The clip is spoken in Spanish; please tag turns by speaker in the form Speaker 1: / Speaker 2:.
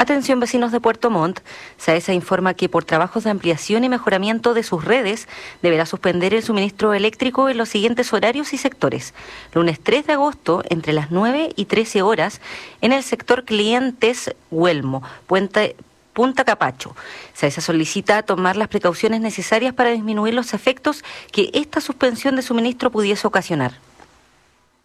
Speaker 1: Atención vecinos de Puerto Montt, SAESA informa que por trabajos de ampliación y mejoramiento de sus redes deberá suspender el suministro eléctrico en los siguientes horarios y sectores. Lunes 3 de agosto entre las 9 y 13 horas en el sector Clientes Huelmo, Punta Capacho. SAESA solicita tomar las precauciones necesarias para disminuir los efectos que esta suspensión de suministro pudiese ocasionar.